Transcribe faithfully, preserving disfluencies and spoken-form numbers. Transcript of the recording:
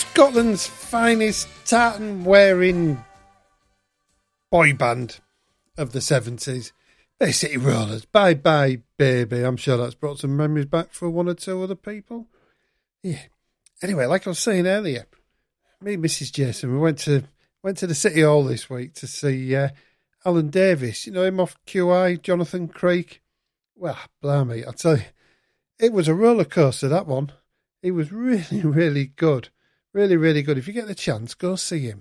Scotland's finest tartan-wearing boy band of the seventies, Bay City Rollers. Bye Bye Baby. I'm sure that's brought some memories back for one or two other people. Yeah. Anyway, like I was saying earlier, me and Missus Jason, we went to went to the City Hall this week to see uh, Alan Davis. You know him off Q I, Jonathan Creek. Well, blimey, I'll tell you, it was a roller coaster, that one. He was really, really good. Really, really good. If you get the chance, go see him.